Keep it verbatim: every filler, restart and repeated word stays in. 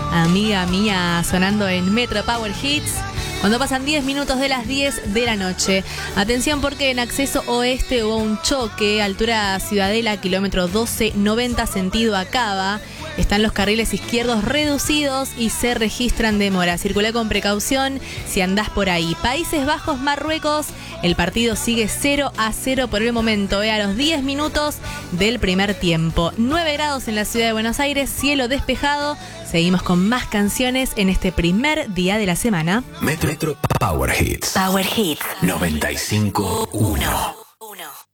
amiga mía, sonando en Metro Power Hits. Cuando pasan diez minutos de las diez de la noche. Atención porque en acceso oeste hubo un choque, altura Ciudadela, kilómetro doce noventa, sentido a Cava. Están los carriles izquierdos reducidos y se registran demoras. Circulá con precaución si andás por ahí. Países Bajos, Marruecos, el partido sigue cero a cero por el momento, eh, a los diez minutos del primer tiempo. nueve grados en la ciudad de Buenos Aires, cielo despejado. Seguimos con más canciones en este primer día de la semana. Metro Power Hits. Power Hits noventa y cinco punto uno.